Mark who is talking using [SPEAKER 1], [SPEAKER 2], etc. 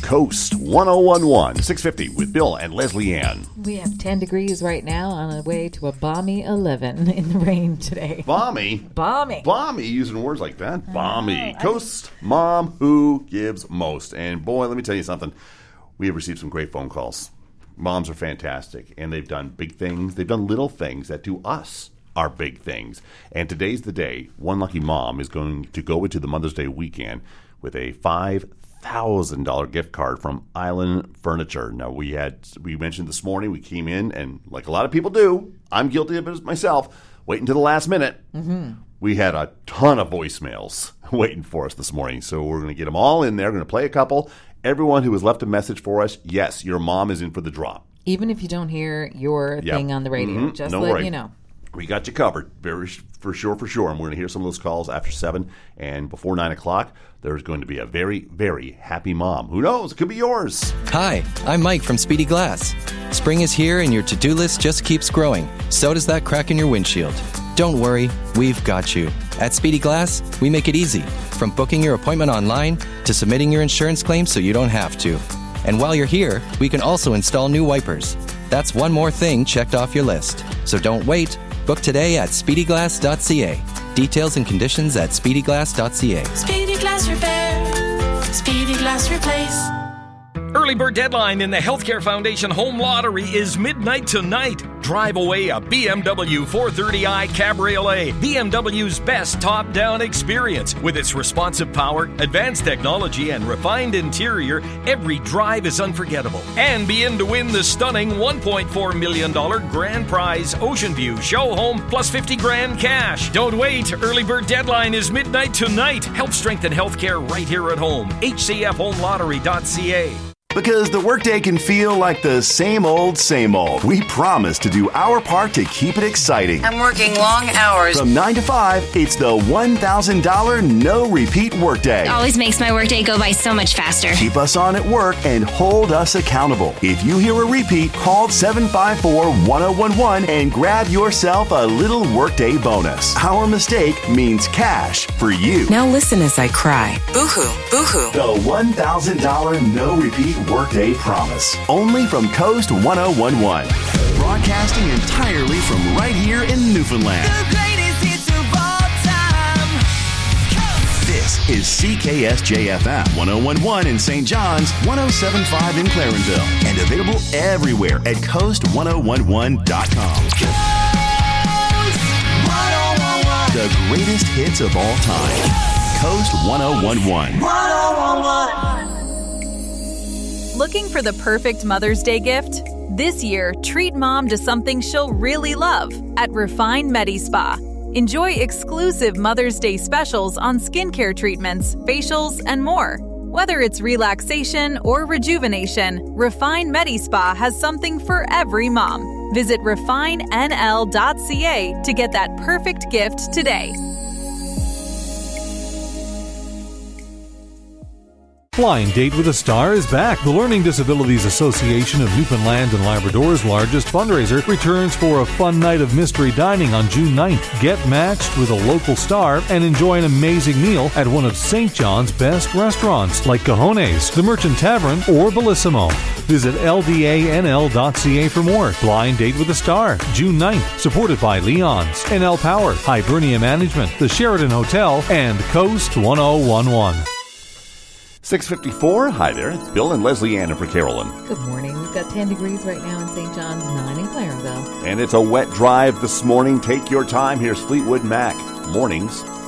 [SPEAKER 1] Coast 1011, 650 with Bill and Leslie Ann.
[SPEAKER 2] We have 10 degrees right now on the way to a balmy 11 in the rain today.
[SPEAKER 1] Balmy?
[SPEAKER 2] Balmy,
[SPEAKER 1] using words like that. Balmy. Coast mom who gives most. And boy, let me tell you something. We have received some great phone calls. Moms are fantastic, and they've done big things. They've done little things that to us are big things. And today's the day one lucky mom is going to go into the Mother's Day weekend with a $5,000 gift card from Island Furniture. Now, we mentioned this morning, we came in, and like a lot of people do, I'm guilty of it myself, waiting to the last minute. Mm-hmm. We had a ton of voicemails waiting for us this morning, so we're going to get them all in there. We're going to play a couple. Everyone who has left a message for us, yes, your mom is in for the drop.
[SPEAKER 2] Even if you don't hear your thing on the radio, just let you know.
[SPEAKER 1] We got you covered, for sure. And we're going to hear some of those calls after 7. And before 9 o'clock, there's going to be a very, very happy mom. Who knows? It could be yours.
[SPEAKER 3] Hi, I'm Mike from Speedy Glass. Spring is here and your to-do list just keeps growing. So does that crack in your windshield. Don't worry, we've got you. At Speedy Glass, we make it easy. From booking your appointment online to submitting your insurance claim so you don't have to. And while you're here, we can also install new wipers. That's one more thing checked off your list. So don't wait. Book today at speedyglass.ca. Details and conditions at speedyglass.ca.
[SPEAKER 4] Speedy Glass Repair. Speedy Glass Replace.
[SPEAKER 5] Early bird deadline in the Healthcare Foundation Home Lottery is midnight tonight. Drive away a BMW 430i Cabriolet, BMW's best top-down experience. With its responsive power, advanced technology, and refined interior, every drive is unforgettable. And be in to win the stunning $1.4 million grand prize Ocean View show home plus $50,000 cash. Don't wait. Early bird deadline is midnight tonight. Help strengthen healthcare right here at home. HCFHomeLottery.ca.
[SPEAKER 6] Because the workday can feel like the same old, we promise to do our part to keep it exciting.
[SPEAKER 7] I'm working long hours.
[SPEAKER 6] From 9 to 5, it's the $1,000 no-repeat workday.
[SPEAKER 8] Always makes my workday go by so much faster.
[SPEAKER 6] Keep us on at work and hold us accountable. If you hear a repeat, call 754-1011 and grab yourself a little workday bonus. Our mistake means cash for you.
[SPEAKER 7] Now listen as I cry. Boo-hoo, boo-hoo.
[SPEAKER 6] The $1,000 no-repeat workday promise. Only from Coast 1011. Broadcasting entirely from right here in Newfoundland.
[SPEAKER 4] The greatest hits of all time.
[SPEAKER 6] This is CKSJ-FM 1011 in St. John's, 1075 in Clarenville, and available everywhere at coast1011.com.
[SPEAKER 4] Coast 1011.
[SPEAKER 6] The greatest hits of all time. Coast 1011.
[SPEAKER 4] 1011.
[SPEAKER 9] Looking for the perfect Mother's Day gift? This year, treat mom to something she'll really love at Refine Medi-Spa. Enjoy exclusive Mother's Day specials on skincare treatments, facials, and more. Whether it's relaxation or rejuvenation, Refine Medi-Spa has something for every mom. Visit refinenl.ca to get that perfect gift today.
[SPEAKER 10] Blind Date with a Star is back. The Learning Disabilities Association of Newfoundland and Labrador's largest fundraiser returns for a fun night of mystery dining on June 9th. Get matched with a local star and enjoy an amazing meal at one of St. John's best restaurants like Cajones, the Merchant Tavern, or Bellissimo. Visit ldanl.ca for more. Blind Date with a Star, June 9th, supported by Leon's, NL Power, Hibernia Management, the Sheraton Hotel, and Coast 1011.
[SPEAKER 1] 654. Hi there. It's Bill and Leslie Ann for Carolyn.
[SPEAKER 2] Good morning. We've got 10 degrees right now in St. John's, 9 in Clarenville.
[SPEAKER 1] And it's a wet drive this morning. Take your time. Here's Fleetwood Mac. Mornings